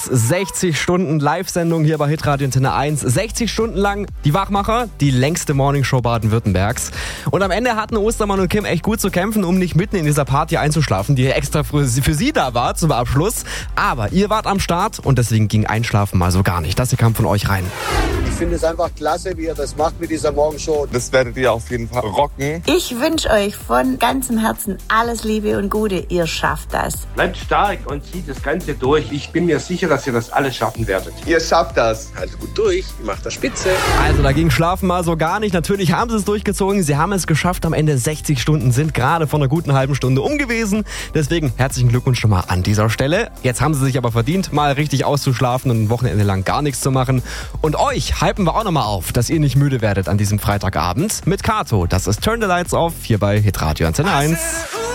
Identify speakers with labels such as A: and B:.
A: 60 Stunden Live-Sendung hier bei Hitradio Antenne 1. 60 Stunden lang die Wachmacher, die längste Morningshow Baden-Württembergs. Und am Ende hatten Ostermann und Kim echt gut zu kämpfen, um nicht mitten in dieser Party einzuschlafen, die extra für sie da war zum Abschluss. Aber ihr wart am Start und deswegen ging Einschlafen mal so gar nicht. Das hier kam von euch rein.
B: Ich finde es einfach klasse, wie ihr das macht mit dieser Morgenshow.
C: Das werdet ihr auf jeden Fall rocken.
D: Ich wünsche euch von ganzem Herzen alles Liebe und Gute. Ihr schafft das.
E: Bleibt stark und zieht das Ganze durch. Ich bin mir sicher, dass ihr das alles schaffen werdet.
C: Ihr schafft das.
B: Haltet gut durch, ihr macht das spitze.
A: Also da ging Schlafen mal so gar nicht. Natürlich haben sie es durchgezogen. Sie haben es geschafft. Am Ende 60 Stunden sind gerade von einer guten halben Stunde um gewesen. Deswegen herzlichen Glückwunsch schon mal an dieser Stelle. Jetzt haben sie sich aber verdient, mal richtig auszuschlafen und ein Wochenende lang gar nichts zu machen. Und euch hypen wir auch nochmal auf, dass ihr nicht müde werdet an diesem Freitagabend mit Kato. Das ist Turn the Lights Off hier bei Hitradio Antenne 1.